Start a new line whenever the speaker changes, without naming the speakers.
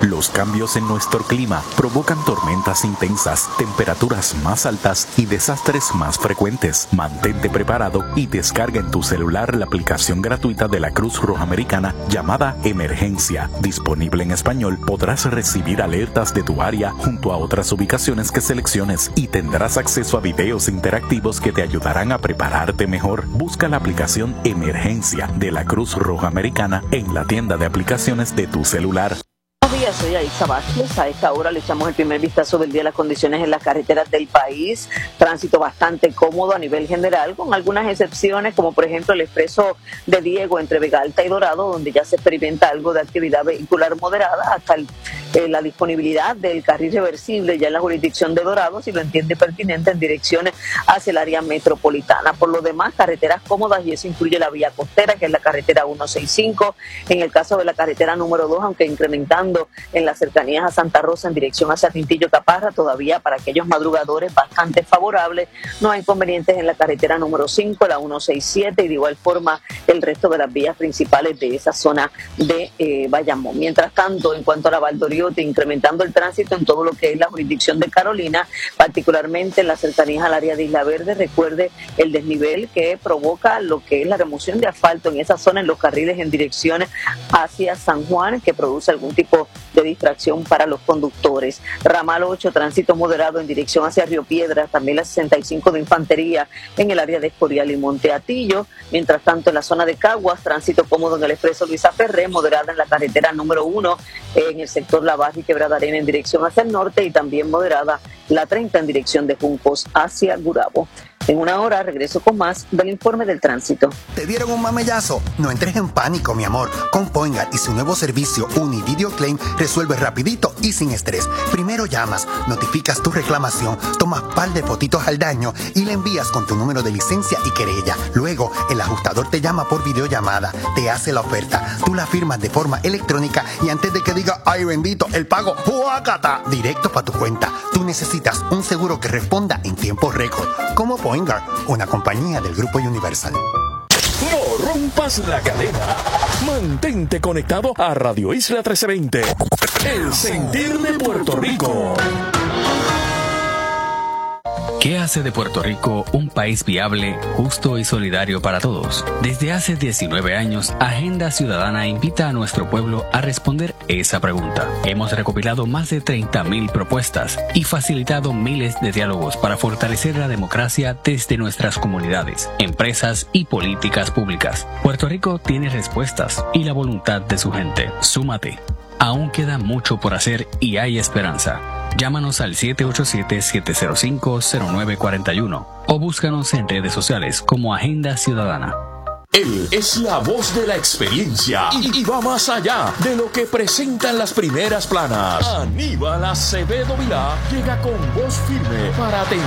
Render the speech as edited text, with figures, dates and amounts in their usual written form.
Los cambios en nuestro clima provocan tormentas intensas, temperaturas más altas y desastres más frecuentes. Mantente preparado y descarga en tu celular la aplicación gratuita de la Cruz Roja Americana llamada Emergencia. Disponible en español, podrás recibir alertas de tu área junto a otras ubicaciones que selecciones y tendrás acceso a videos interactivos que te ayudarán a prepararte mejor. Busca la aplicación Emergencia de la Cruz Roja Americana en la tienda de aplicaciones de tu celular.
Buenos días, soy Aisa Vázquez. A esta hora le echamos el primer vistazo del día a las condiciones en las carreteras del país. Tránsito bastante cómodo a nivel general, con algunas excepciones, como por ejemplo el expreso de Diego entre Vega Alta y Dorado, donde ya se experimenta algo de actividad vehicular moderada, hasta la disponibilidad del carril reversible ya en la jurisdicción de Dorado, si lo entiende pertinente, en direcciones hacia el área metropolitana. Por lo demás, carreteras cómodas, y eso incluye la vía costera, que es la carretera 165. En el caso de la carretera número 2, aunque incrementando en las cercanías a Santa Rosa en dirección hacia Tintillo Caparra, todavía para aquellos madrugadores bastante favorables. No hay inconvenientes en la carretera número 5, la 167, y de igual forma el resto de las vías principales de esa zona de Bayamón. Mientras tanto, en cuanto a la Valdoriotti, incrementando el tránsito en todo lo que es la jurisdicción de Carolina, particularmente en las cercanías al área de Isla Verde. Recuerde el desnivel que provoca lo que es la remoción de asfalto en esa zona, en los carriles en dirección hacia San Juan, que produce algún tipo de distracción para los conductores. Ramal 8, tránsito moderado en dirección hacia Río Piedras, también la 65 de Infantería en el área de Escorial y Monte Atillo. Mientras tanto, en la zona de Caguas, tránsito cómodo en el expreso Luisa Ferré, moderada en la carretera número 1 en el sector La Barra y Quebrada Arena en dirección hacia el norte, y también moderada la 30 en dirección de Juncos hacia Gurabo. En una hora regreso con más del informe del tránsito.
¿Te dieron un mamellazo? No entres en pánico, mi amor. Con Poingar y su nuevo servicio Univideo Claim resuelve rapidito y sin estrés. Primero llamas, notificas tu reclamación, tomas par de fotitos al daño y le envías con tu número de licencia y querella. Luego, el ajustador te llama por videollamada, te hace la oferta, tú la firmas de forma electrónica y antes de que diga ¡ay bendito! El pago ¡huácata! Directo para tu cuenta. Tú necesitas un seguro que responda en tiempo récord. Como Poingar, una compañía del Grupo Universal.
No rompas la cadena. Mantente conectado a Radio Isla 1320. El sentir de Puerto Rico.
¿Qué hace de Puerto Rico un país viable, justo y solidario para todos? Desde hace 19 años, Agenda Ciudadana invita a nuestro pueblo a responder esa pregunta. Hemos recopilado más de 30,000 propuestas y facilitado miles de diálogos para fortalecer la democracia desde nuestras comunidades, empresas y políticas públicas. Puerto Rico tiene respuestas y la voluntad de su gente. Súmate. Aún queda mucho por hacer y hay esperanza. Llámanos al 787-705-0941 o búscanos en redes sociales como Agenda Ciudadana.
Él es la voz de la experiencia y va más allá de lo que presentan las primeras planas. Aníbal Acevedo Vilá llega con voz firme para atender